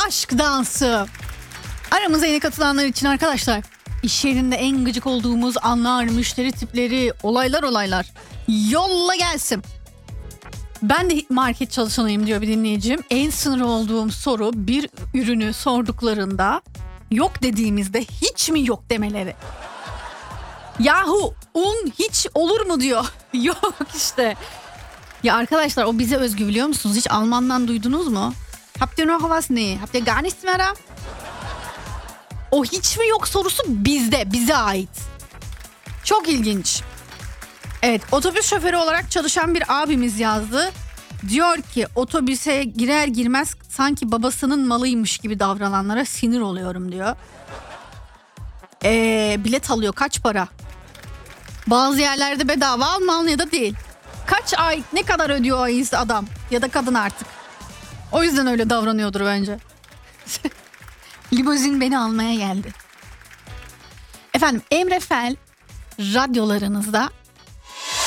aşk dansı. Aramıza yeni katılanlar için arkadaşlar, iş yerinde en gıcık olduğumuz anlar, müşteri tipleri, olaylar. Yolla gelsin. Ben de market çalışanıyım diyor bir dinleyicim. En sinir olduğum soru bir ürünü sorduklarında yok dediğimizde hiç mi yok demeleri. Yahu un hiç olur mu diyor. Yok işte. Ya arkadaşlar o bize özgü biliyor musunuz? Hiç Almandan duydunuz mu? Habt ihr noch was? Nee. Habt ihr gar nichts mehr da? O hiç mi yok sorusu bizde, bize ait. Çok ilginç. Evet, otobüs şoförü olarak çalışan bir abimiz yazdı. Diyor ki otobüse girer girmez sanki babasının malıymış gibi davrananlara sinir oluyorum diyor. Bilet alıyor, kaç para? Bazı yerlerde bedava, Almanya'da değil. Kaç ay ne kadar ödüyor o adam ya da kadın artık. O yüzden öyle davranıyordur bence. Limuzin beni almaya geldi. Efendim Emre Fel radyolarınızda